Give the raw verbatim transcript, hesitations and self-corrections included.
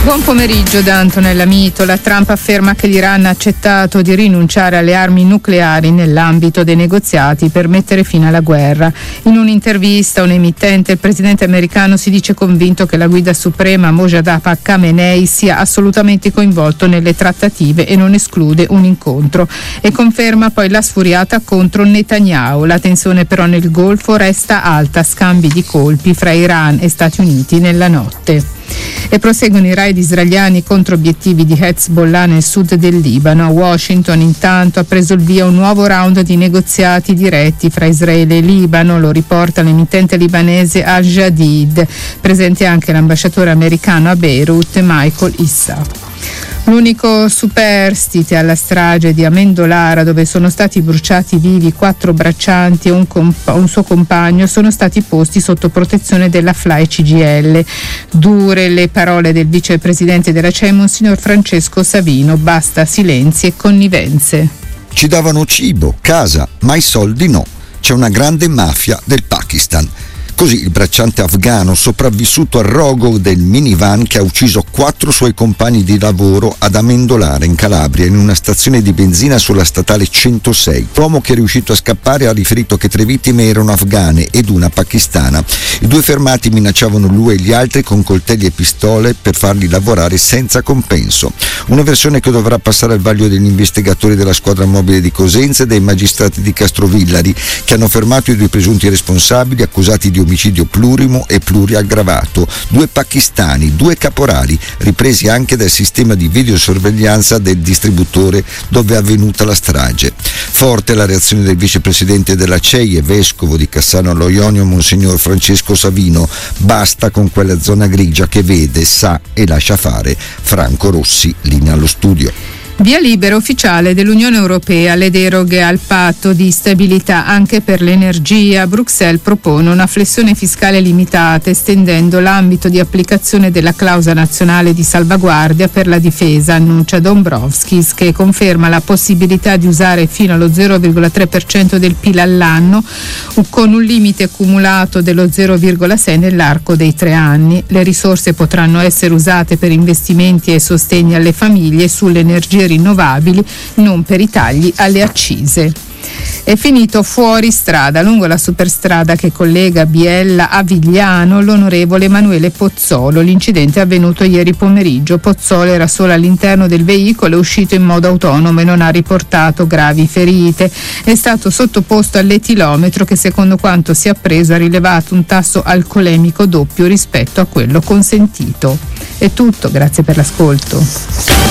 Buon pomeriggio da Antonella Mitola. Trump afferma che l'Iran ha accettato di rinunciare alle armi nucleari nell'ambito dei negoziati per mettere fine alla guerra. In un'intervista a un emittente, il presidente americano si dice convinto che la guida suprema Mojtaba Khamenei sia assolutamente coinvolto nelle trattative e non esclude un incontro. E conferma poi la sfuriata contro Netanyahu. La tensione però nel Golfo resta alta, scambi di colpi fra Iran e Stati Uniti nella notte. E proseguono i raid israeliani contro obiettivi di Hezbollah nel sud del Libano. Washington intanto ha preso il via un nuovo round di negoziati diretti fra Israele e Libano, lo riporta l'emittente libanese Al Jadid, presente anche l'ambasciatore americano a Beirut Michael Issa. L'unico superstite alla strage di Amendolara, dove sono stati bruciati vivi quattro braccianti e un, comp- un suo compagno, sono stati posti sotto protezione della F L A e C G I L. Dure le parole del vicepresidente della C E I, Monsignor Francesco Savino: basta silenzi e connivenze. Ci davano cibo, casa, ma i soldi no. C'è una grande mafia del Pakistan. Così il bracciante afghano, sopravvissuto al rogo del minivan che ha ucciso quattro suoi compagni di lavoro ad Amendolara in Calabria, in una stazione di benzina sulla statale centosei. L'uomo che è riuscito a scappare ha riferito che tre vittime erano afghane ed una pakistana. I due fermati minacciavano lui e gli altri con coltelli e pistole per farli lavorare senza compenso. Una versione che dovrà passare al vaglio degli investigatori della squadra mobile di Cosenza e dei magistrati di Castrovillari, che hanno fermato i due presunti responsabili accusati di omicidio plurimo e pluriaggravato, due pakistani, due caporali, ripresi anche dal sistema di videosorveglianza del distributore dove è avvenuta la strage. Forte la reazione del vicepresidente della C E I e vescovo di Cassano allo Ionio, Monsignor Francesco Savino: basta con quella zona grigia che vede, sa e lascia fare. Franco Rossi, linea allo studio. Via libera ufficiale dell'Unione Europea alle deroghe al patto di stabilità anche per l'energia. Bruxelles propone una flessione fiscale limitata, estendendo l'ambito di applicazione della clausola nazionale di salvaguardia per la difesa, annuncia Dombrovskis, che conferma la possibilità di usare fino allo zero virgola tre per cento del P I L all'anno, con un limite accumulato dello zero virgola sei nell'arco dei tre anni. Le risorse potranno essere usate per investimenti e sostegni alle famiglie sulle energie rinnovabili, non per i tagli alle accise. È finito fuori strada lungo la superstrada che collega Biella a Vigliano l'onorevole Emanuele Pozzolo. L'incidente è avvenuto ieri pomeriggio. Pozzolo era solo all'interno del veicolo, è uscito in modo autonomo e non ha riportato gravi ferite. È stato sottoposto all'etilometro che, secondo quanto si è appreso, ha rilevato un tasso alcolemico doppio rispetto a quello consentito. È tutto, grazie per l'ascolto.